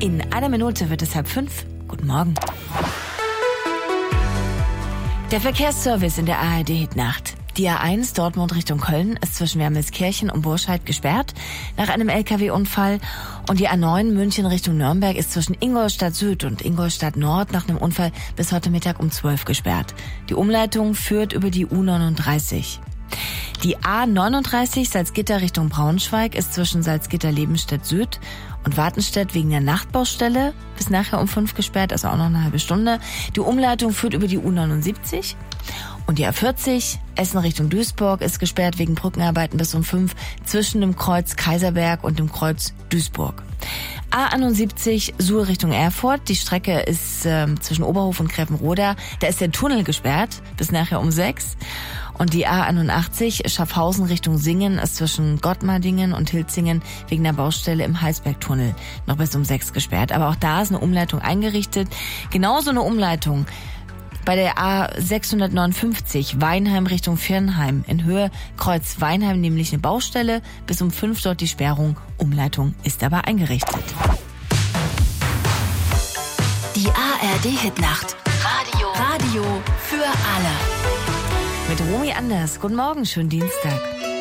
In einer Minute wird es 4:30. Guten Morgen. Der Verkehrsservice in der ARD-Hitnacht. Die A1 Dortmund Richtung Köln ist zwischen Wermelskirchen und Burscheid gesperrt nach einem LKW-Unfall. Und die A9 München Richtung Nürnberg ist zwischen Ingolstadt Süd und Ingolstadt Nord nach einem Unfall bis heute Mittag um 12 gesperrt. Die Umleitung führt über die U39. Die A39 Salzgitter Richtung Braunschweig ist zwischen Salzgitter-Lebenstedt Süd und Wartenstedt wegen der Nachtbaustelle bis nachher um 5 gesperrt, also auch noch eine halbe Stunde. Die Umleitung führt über die U79. Und die A40 Essen Richtung Duisburg ist gesperrt wegen Brückenarbeiten bis um 5 zwischen dem Kreuz Kaiserberg und dem Kreuz Duisburg. A71 Suhl Richtung Erfurt. Die Strecke ist zwischen Oberhof und Grevenroda. Da ist der Tunnel gesperrt bis nachher um 6. Und die A81 Schaffhausen Richtung Singen ist zwischen Gottmardingen und Hilzingen wegen der Baustelle im Heisbergtunnel noch bis um 6 gesperrt. Aber auch da ist eine Umleitung eingerichtet. Genauso eine Umleitung bei der A659 Weinheim Richtung Viernheim in Höhe Kreuz Weinheim, nämlich eine Baustelle. Bis um 5 dort die Sperrung. Umleitung ist aber eingerichtet. Die ARD-Hitnacht. Radio für alle. Mit Romy Anders. Guten Morgen, schönen Dienstag.